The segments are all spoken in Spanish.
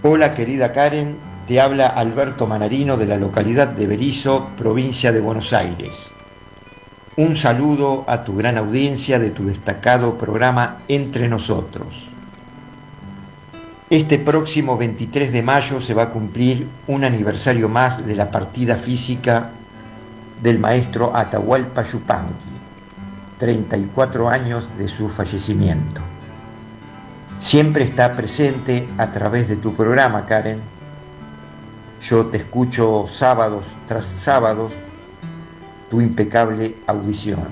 Hola querida Karen, te habla Alberto Manarino de la localidad de Berisso, provincia de Buenos Aires. Un saludo a tu gran audiencia de tu destacado programa Entre Nosotros. Este próximo 23 de mayo se va a cumplir un aniversario más de la partida física del maestro Atahualpa Yupanqui, 34 años de su fallecimiento. Siempre está presente a través de tu programa, Karen. Yo te escucho sábados tras sábados, tu impecable audición.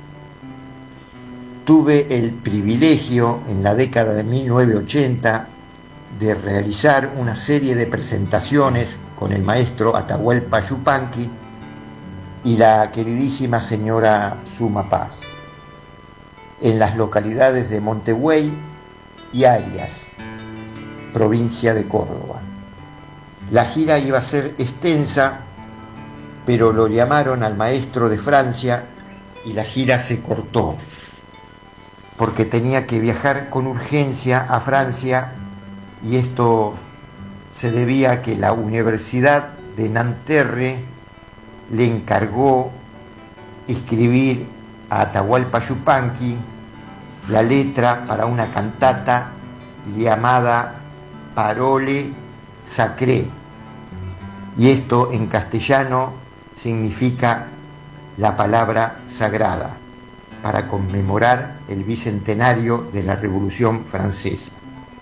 Tuve el privilegio en la década de 1980 de realizar una serie de presentaciones con el maestro Atahualpa Yupanqui y la queridísima señora Suma Paz en las localidades de Montevideo y Arias, provincia de Córdoba. La gira iba a ser extensa, pero lo llamaron al maestro de Francia y la gira se cortó, porque tenía que viajar con urgencia a Francia y esto se debía a que la Universidad de Nanterre le encargó escribir a Atahualpa Yupanqui la letra para una cantata llamada Parole Sacré, y esto en castellano significa la palabra sagrada, para conmemorar el bicentenario de la Revolución Francesa.